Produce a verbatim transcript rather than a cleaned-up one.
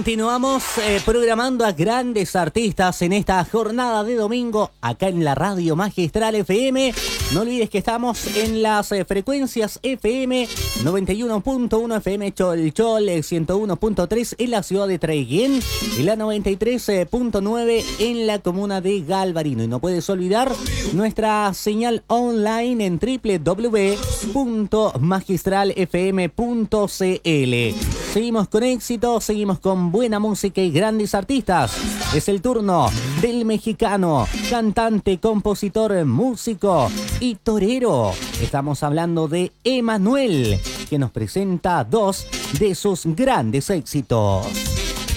Continuamos eh, programando a grandes artistas en esta jornada de domingo acá en la Radio Magistral F M. No olvides que estamos en las eh, frecuencias F M noventa y uno punto uno F M Cholchol, eh, ciento uno punto tres en la ciudad de Traiquén y la noventa y tres punto nueve en la comuna de Galvarino. Y no puedes olvidar nuestra señal online en doble u doble u doble u punto magistral f m punto c l. Seguimos con éxito, seguimos con buena música y grandes artistas. Es el turno del mexicano, cantante, compositor, músico y torero. Estamos hablando de Emmanuel, que nos presenta dos de sus grandes éxitos.